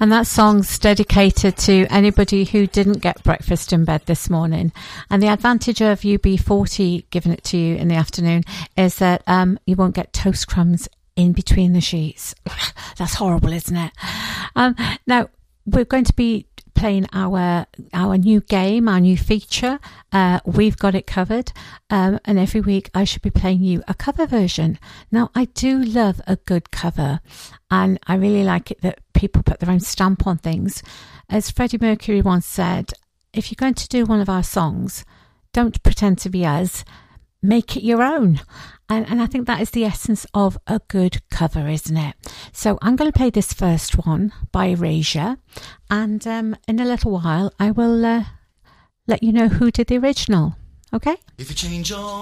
And that song's dedicated to anybody who didn't get breakfast in bed this morning. And the advantage of UB40 giving it to you in the afternoon is that you won't get toast crumbs in between the sheets. That's horrible, isn't it? Now, we're going to be playing our new game, our new feature. We've got it covered. And every week I should be playing you a cover version. Now, I do love a good cover. And I really like it that people put their own stamp on things. As Freddie Mercury once said, if you're going to do one of our songs, don't pretend to be us. Make it your own. And I think that is the essence of a good cover, isn't it? So I'm going to play this first one by Erasure. And in a little while, I will let you know who did the original. Okay? If you change your